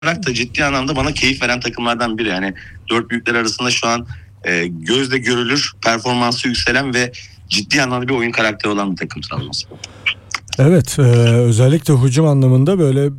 olarak da ciddi anlamda bana keyif veren takımlardan biri. Yani dört büyükler arasında şu an gözle görülür, performansı yükselen ve ciddi anlamda bir oyun karakteri olan bir takım Trabzonspor. Evet, özellikle hücum anlamında böyle